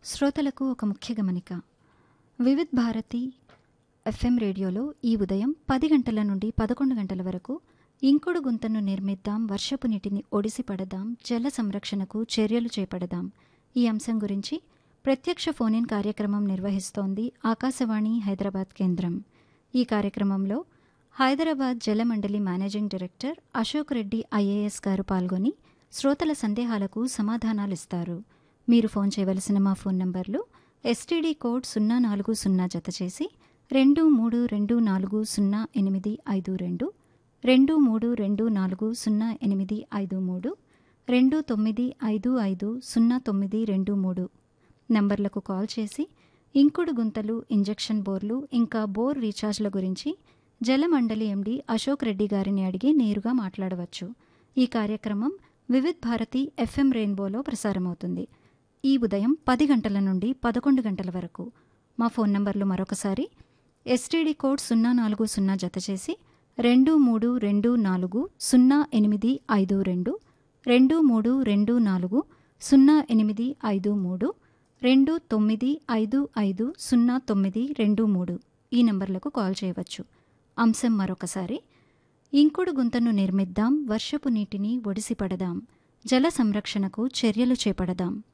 శ్రోతలకు ఒక ముఖ్య గమనిక. వివిధ్ భారతి ఎఫ్ఎం రేడియోలో ఈ ఉదయం 10 గంటల నుండి 11 గంటల వరకు ఇంకుడు గుంతను నిర్మిద్దాం, వర్షపు నీటిని ఒడిసి పడదాం, జల సంరక్షణకు చర్యలు చేపడదాం ఈ అంశం గురించి ప్రత్యక్ష ఫోన్-ఇన్ కార్యక్రమం నిర్వహిస్తోంది ఆకాశవాణి హైదరాబాద్ కేంద్రం. ఈ కార్యక్రమంలో హైదరాబాద్ జలమండలి managing director Ashok Reddy IAS గారు పాల్గొని శ్రోతల సందేహాలకు సమాధానాలిస్తారు. మీరు ఫోన్ చేయవలసిన మా ఫోన్ నంబర్లు ఎస్టీడీ కోడ్ 040 జతచేసి 23240852, 23240853, 29550923 నంబర్లకు కాల్ చేసి ఇంకుడు గుంతలు, ఇంజెక్షన్ బోర్లు ఇంకా బోర్ రీఛార్జ్ల గురించి జలమండలి ఎండీ అశోక్ రెడ్డి గారిని అడిగి నేరుగా మాట్లాడవచ్చు. ఈ కార్యక్రమం వివిధ్ భారతి ఎఫ్ఎం రెయిన్బోలో ప్రసారమవుతుంది. ఈ ఉదయం 10 గంటల నుండి 11 గంటల వరకు. మా ఫోన్ నంబర్లు మరొకసారి ఎస్టీడీ కోడ్ 040 జతచేసి 23240852, 23240853, 29550923 ఈ నంబర్లకు కాల్ చేయవచ్చు. అంశం మరొకసారి: ఇంకుడు గుంతను నిర్మిద్దాం, వర్షపు నీటిని ఒడిసి పడదాం, జల సంరక్షణకు చర్యలు చేపడదాం.